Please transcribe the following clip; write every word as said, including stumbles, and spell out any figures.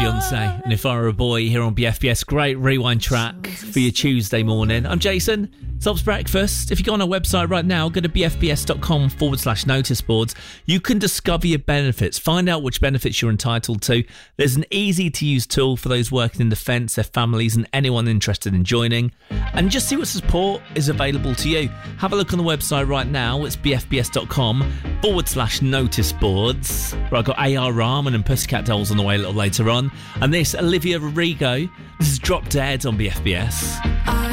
Beyonce and If I Were a Boy here on B F B S. Great rewind track for your Tuesday morning. I'm Jason. Sob's Breakfast. If you go on our website right now, go to bfbs.com forward slash notice boards. You can discover your benefits, find out which benefits you're entitled to. There's an easy to use tool for those working in defence, their families and anyone interested in joining. And just see what support is available to you. Have a look on the website right now. It's bfbs.com forward slash notice boards. Where I've got A R Rahman and Pussycat Dolls on the way a little later on. And this, Olivia Rodrigo. This is Drop Dead on B F B S.